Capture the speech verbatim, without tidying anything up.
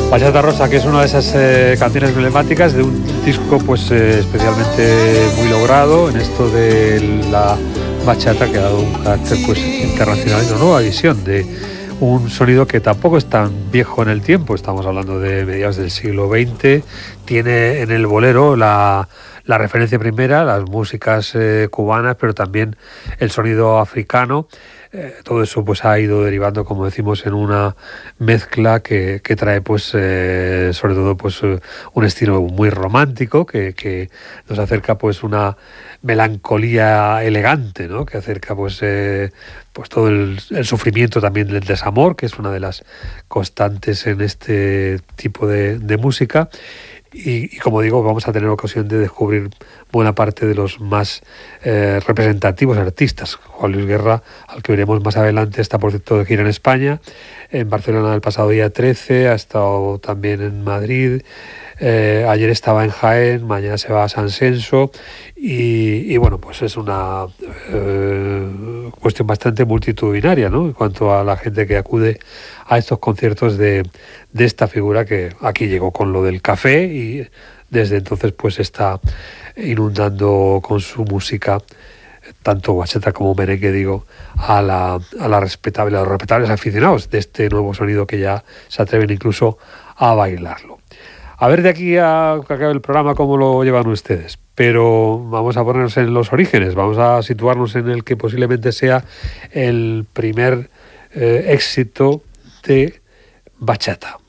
Bachata Rosa, que es una de esas eh, canciones emblemáticas de un disco pues eh, especialmente muy logrado en esto de la bachata, que ha dado un carácter pues internacional y una nueva visión de un sonido que tampoco es tan viejo en el tiempo. Estamos hablando de mediados del siglo veinte. Tiene en el bolero la, la referencia primera, las músicas eh, cubanas, pero también el sonido africano. Eh, todo eso pues ha ido derivando, como decimos, en una mezcla que, que trae pues eh, sobre todo pues eh, un estilo muy romántico que, que nos acerca pues una melancolía elegante, ¿no? Que acerca pues eh, pues todo el, el sufrimiento también del desamor, que es una de las constantes en este tipo de, de música. Y, y como digo, vamos a tener ocasión de descubrir buena parte de los más eh, representativos artistas. Juan Luis Guerra, al que veremos más adelante, está por cierto de gira en España, en Barcelona el pasado día trece, ha estado también en Madrid, eh, ayer estaba en Jaén, mañana se va a San Senso y, y bueno, pues es una eh, cuestión bastante multitudinaria, ¿no? En cuanto a la gente que acude a estos conciertos de, de esta figura que aquí llegó con lo del café y desde entonces pues está inundando con su música tanto bachata como merengue, digo, a la, a la respetable, a los respetables aficionados de este nuevo sonido que ya se atreven incluso a bailarlo. A ver de aquí a que acabe el programa cómo lo llevan ustedes, pero vamos a ponernos en los orígenes, vamos a situarnos en el que posiblemente sea el primer eh, éxito de bachata.